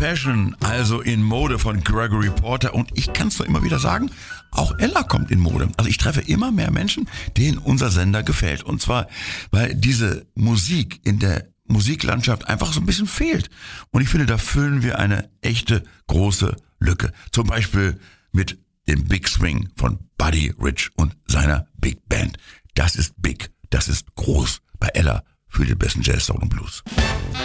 Fashion, also in Mode von Gregory Porter. Und ich kann es nur immer wieder sagen, auch Ella kommt in Mode. Also ich treffe immer mehr Menschen, denen unser Sender gefällt. Und zwar, weil diese Musik in der Musiklandschaft einfach so ein bisschen fehlt. Und ich finde, da füllen wir eine echte große Lücke. Zum Beispiel mit dem Big Swing von Buddy Rich und seiner Big Band. Das ist big, das ist groß bei Ella für den besten Jazz, Soul und Blues.